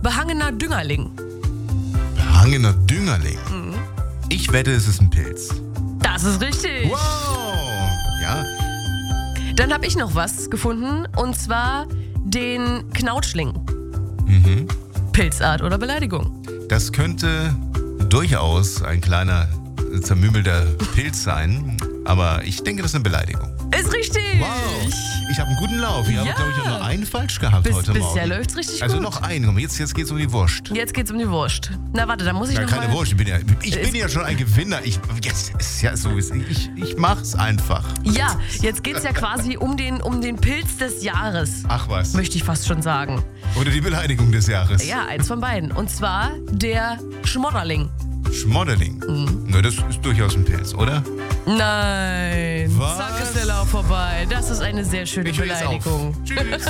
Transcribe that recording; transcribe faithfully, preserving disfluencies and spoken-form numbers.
behangener Düngerling. Behangener Düngerling? Mhm. Ich wette, es ist ein Pilz. Das ist richtig. Wow! Ja. Dann habe ich noch was gefunden, und zwar den Knautschling. Mhm. Pilzart oder Beleidigung? Das könnte durchaus ein kleiner, zermümmelter Pilz sein, aber ich denke, das ist eine Beleidigung. Ist richtig. Wow. Ich habe einen guten Lauf. Ich Ja. habe, glaube ich, nur einen falsch gehabt Bis, heute Morgen. bisher läuft's richtig Also gut. noch einen. Komm, Jetzt, jetzt geht es um die Wurst. Jetzt geht's um die Wurst. Na warte, dann muss ich Ja, noch keine mal... Wurst. Ich bin ja, ich bin ja schon ein Gewinner. Ich, jetzt ist ja so. Ich, ich mach's einfach. Ja, jetzt geht's ja quasi um den, um den Pilz des Jahres. Ach was. Möchte ich fast schon sagen. Oder die Beleidigung des Jahres. Ja, eins von beiden. Und zwar der Schmodderling. Schmodderling. Mhm. Na, das ist durchaus ein Pilz, oder? Nein. Was? Zack ist der Lauf vorbei. Das ist eine sehr schöne Ich höre jetzt auf. Beleidigung. Tschüss.